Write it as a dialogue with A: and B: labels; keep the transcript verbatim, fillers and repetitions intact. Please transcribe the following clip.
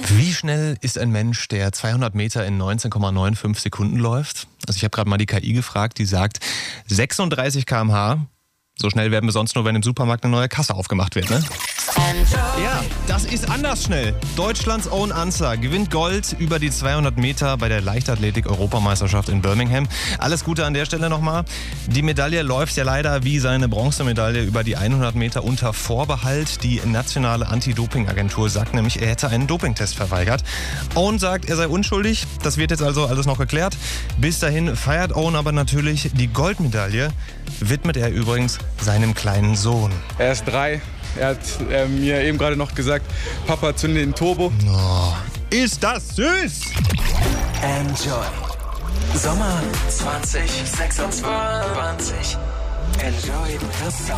A: Wie schnell ist ein Mensch, der zweihundert Meter in neunzehn Komma fünfundneunzig Sekunden läuft? Also ich habe gerade mal die K I gefragt, die sagt sechsunddreißig Kilometer pro Stunde. So schnell werden wir sonst nur, wenn im Supermarkt eine neue Kasse aufgemacht wird, ne? Ja, das ist anders schnell. Deutschlands Own Ansar gewinnt Gold über die zweihundert Meter bei der Leichtathletik-Europameisterschaft in Birmingham. Alles Gute an der Stelle nochmal. Die Medaille läuft ja leider wie seine Bronzemedaille über die hundert Meter unter Vorbehalt. Die nationale Anti-Doping-Agentur sagt nämlich, er hätte einen Dopingtest verweigert. Owen sagt, er sei unschuldig. Das wird jetzt also alles noch geklärt. Bis dahin feiert Owen aber natürlich die Goldmedaille. Widmet er übrigens seinem kleinen Sohn.
B: Er ist drei. Er hat äh, mir eben gerade noch gesagt, Papa, zünde den Turbo.
A: Oh, ist das süß!
C: Enjoy. Sommer zwanzig sechsundzwanzig. Enjoy the sound.